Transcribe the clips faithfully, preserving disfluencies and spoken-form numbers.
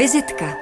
Vizitka.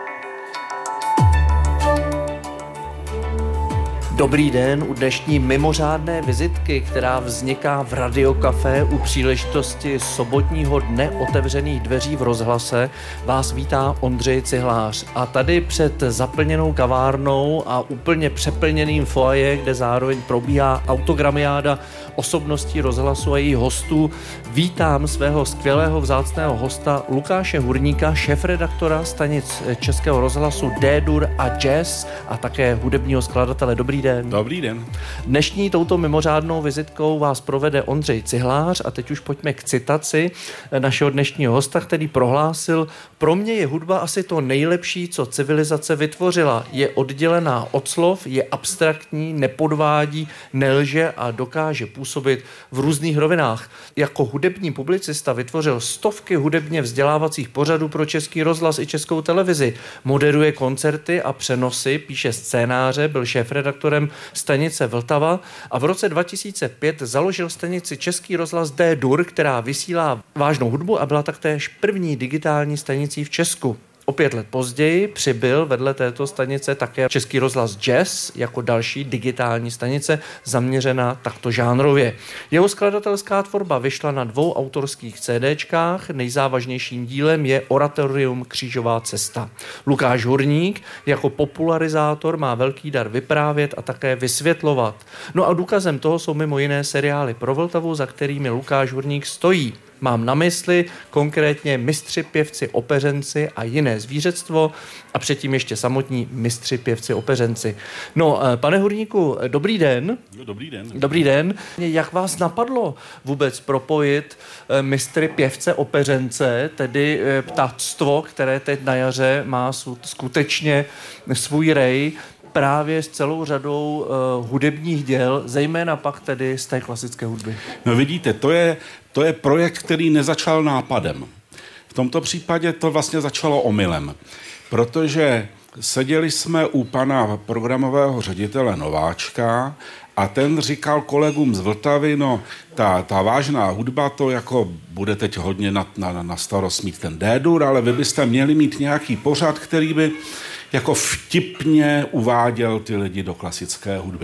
Dobrý den u dnešní mimořádné vizitky, která vzniká v Radio Café u příležitosti sobotního dne otevřených dveří v rozhlase. Vás vítá Ondřej Cihlář. A tady před zaplněnou kavárnou a úplně přeplněným foaje, kde zároveň probíhá autogramiáda osobností rozhlasu a jejich hostů, vítám svého skvělého vzácného hosta Lukáše Hurníka, šéfredaktora stanic Českého rozhlasu D-dur a Jazz a také hudebního skladatele. Dobrý den. Dobrý den. Dnešní touto mimořádnou vizitkou vás provede Ondřej Cihlář a teď už pojďme k citaci našeho dnešního hosta, který prohlásil: pro mě je hudba asi to nejlepší, co civilizace vytvořila. Je oddělená od slov, je abstraktní, nepodvádí, nelže a dokáže působit v různých rovinách. Jako hudební publicista vytvořil stovky hudebně vzdělávacích pořadů pro Český rozhlas i Českou televizi. Moderuje koncerty a přenosy, píše scénáře, byl šéfredaktorem stanice Vltava a v roce dva tisíce pět založil stanici Český rozhlas D-dur, která vysílá vážnou hudbu a byla taktéž první digitální stanicí v Česku. O pět let později přibyl vedle této stanice také Český rozhlas Jazz jako další digitální stanice zaměřená takto žánrově. Jeho skladatelská tvorba vyšla na dvou autorských CDčkách. Nejzávažnějším dílem je oratorium Křížová cesta. Lukáš Hurník jako popularizátor má velký dar vyprávět a také vysvětlovat. No a důkazem toho jsou mimo jiné seriály pro Vltavu, za kterými Lukáš Hurník stojí. Mám na mysli konkrétně Mistři, pěvci, opeřenci a jiné zvířectvo a předtím ještě samotní mistři, pěvci, opeřenci. No, pane Hurníku, dobrý den. Dobrý den. Dobrý den. Jak vás napadlo vůbec propojit mistry, pěvce, opeřence, tedy ptactvo, které teď na jaře má skutečně svůj rej, právě s celou řadou uh, hudebních děl, zejména pak tedy z té klasické hudby? No vidíte, to je, to je projekt, který nezačal nápadem. V tomto případě to vlastně začalo omylem, protože seděli jsme u pana programového ředitele Nováčka a ten říkal kolegům z Vltavy, no ta, ta vážná hudba, to jako bude teď hodně na, na, na starost mít ten D-dur, ale vy byste měli mít nějaký pořad, který by jako vtipně uváděl ty lidi do klasické hudby.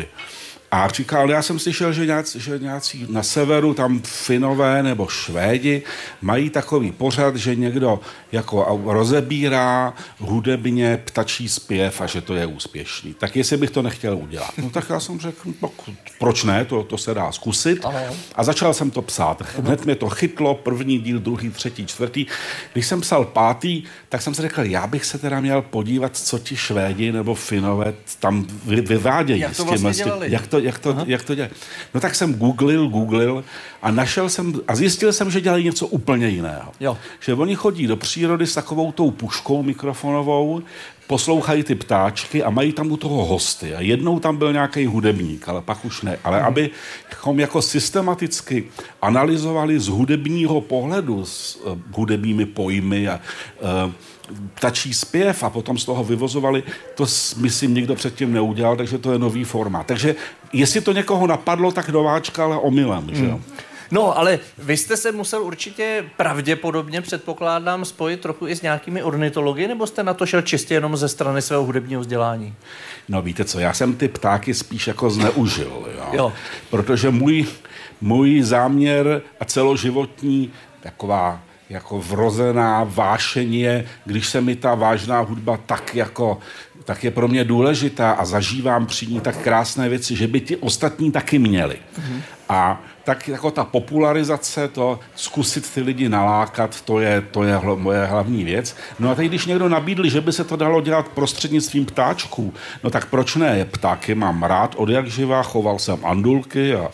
A říkal, já jsem slyšel, že nějací, že nějací na severu, tam Finové nebo Švédi, mají takový pořad, že někdo jako rozebírá hudebně ptačí zpěv a že to je úspěšný. Tak jestli bych to nechtěl udělat. No tak já jsem řekl, proč ne, to, to se dá zkusit. A začal jsem to psát. Hned mě to chytlo, první díl, druhý, třetí, čtvrtý. Když jsem psal pátý, tak jsem si řekl, já bych se teda měl podívat, co ti Švédi nebo Finové tam vyvádějí. Jak to vlastně dělali? Jak to, jak to, jak to dělá. No tak jsem googlil, googlil a našel jsem a zjistil jsem, že dělají něco úplně jiného. Jo. Že oni chodí do přírody s takovou tou puškou mikrofonovou, poslouchají ty ptáčky a mají tam u toho hosty. A jednou tam byl nějaký hudebník, ale pak už ne. Ale abychom jako systematicky analyzovali z hudebního pohledu, s uh, hudebními pojmy a uh, ptačí zpěv a potom z toho vyvozovali, to myslím nikdo předtím neudělal, takže to je nový formát. Takže jestli to někoho napadlo, tak Nováčka, ale omylem, že jo? Hmm. No, ale vy jste se musel určitě pravděpodobně, předpokládám, spojit trochu i s nějakými ornitology, nebo jste na to šel čistě jenom ze strany svého hudebního vzdělání? No víte co, já jsem ty ptáky spíš jako zneužil, jo? Jo. Protože můj, můj záměr a celoživotní taková jako vrozená vášeň je, když se mi ta vážná hudba tak jako, tak je pro mě důležitá a zažívám při ní tak krásné věci, že by ti ostatní taky měli. Mm-hmm. A tak jako ta popularizace, to zkusit ty lidi nalákat, to je, to je hl- moje hlavní věc. No a teď, když někdo nabídl, že by se to dalo dělat prostřednictvím ptáčků, no tak proč ne? Ptáky mám rád od jak živa, choval jsem andulky a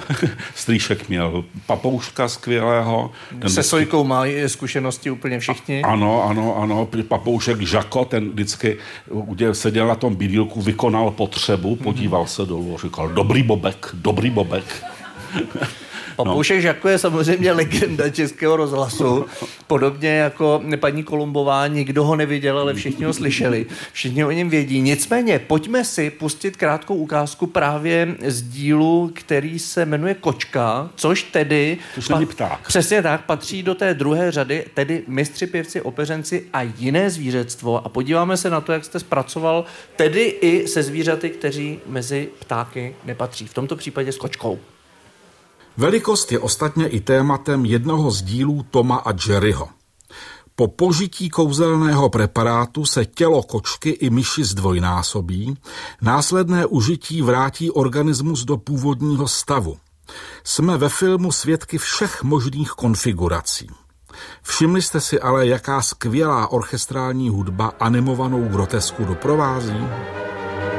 strýšek měl papouška skvělého. Ten Se sojkou mají zkušenosti úplně všichni. A, ano, ano, ano. Papoušek Žako, ten vždycky seděl na tom bídílku, vykonal potřebu, podíval se dolů a říkal, dobrý bobek, dobrý bobek. Papoušek Žako je samozřejmě legenda Českého rozhlasu, podobně jako paní Kolumbová, nikdo ho neviděl, ale všichni ho slyšeli, všichni o něm vědí. Nicméně, pojďme si pustit krátkou ukázku právě z dílu, který se jmenuje Kočka, což tedy... Což není pták. Přesně tak, patří do té druhé řady, tedy mistři, pěvci, opeřenci a jiné zvířectvo. A podíváme se na to, jak jste zpracoval tedy i se zvířaty, kteří mezi ptáky nepatří. V tomto případě s kočkou. Velikost je ostatně i tématem jednoho z dílů Toma a Jerryho. Po požití kouzelného preparátu se tělo kočky i myši zdvojnásobí, následné užití vrátí organismus do původního stavu. Jsme ve filmu svědky všech možných konfigurací. Všimli jste si ale, jaká skvělá orchestrální hudba animovanou grotesku doprovází?